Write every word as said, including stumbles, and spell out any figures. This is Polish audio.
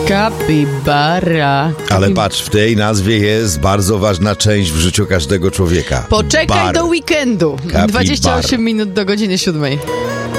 Kapibara. Ale patrz, w tej nazwie jest bardzo ważna część w życiu każdego człowieka. Poczekaj Bar. do weekendu. Kapibara. dwadzieścia osiem minut do godziny siódmej.